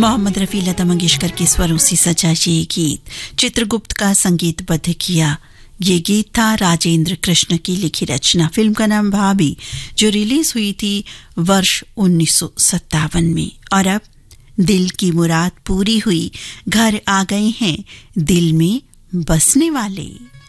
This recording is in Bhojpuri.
मोहम्मद रफी, लता मंगेशकर के स्वरों से सजा ये गीत चित्रगुप्त का संगीतबद्ध किया। ये गीत था राजेंद्र कृष्ण की लिखी रचना। फिल्म का नाम भाभी, जो रिलीज हुई थी वर्ष 1957 में। और अब दिल की मुराद पूरी हुई, घर आ गए हैं दिल में बसने वाले।